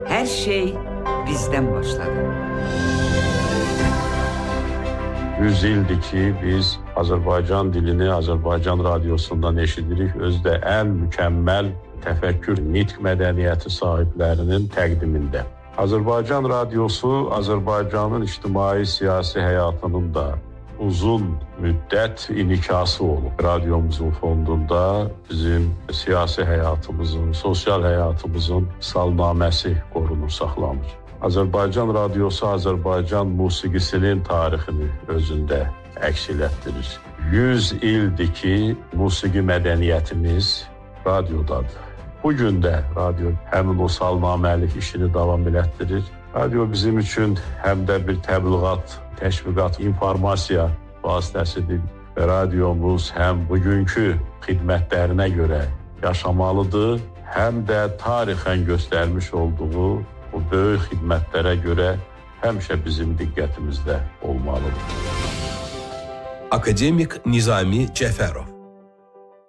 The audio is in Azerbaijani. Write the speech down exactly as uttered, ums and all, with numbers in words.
Her şey bizden başladı. yüz ildir ki biz Azərbaycan dilini Azərbaycan radyosundan eşidirik. Özdə ən mükəmməl təfəkkür, nitq mədəniyyəti sahiblərinin təqdimində. Azərbaycan radyosu Azərbaycanın ictimai siyasi həyatının da uzun müddət inikası olub. Radyomuzun fondunda bizim siyasi həyatımızın, sosial həyatımızın salnaməsi qorunur, saxlanır. Azərbaycan radyosu Azərbaycan musiqisinin tarixini özündə əks elətdirir. yüz ildir ki, musiqi mədəniyyətimiz radiodadır. Bugün də radio həmin o salnaməlik işini davam elətdirir. Radio bizim üçün həm də bir təbliğat, təşviqat, informasiya vasitəsidir və radiomuz həm bugünkü xidmətlərinə görə yaşamalıdır, həm də tarixən göstərmiş olduğu bu böyük xidmətlərə görə həmişə bizim diqqətimizdə olmalıdır. Akademik Nizami Cəfərov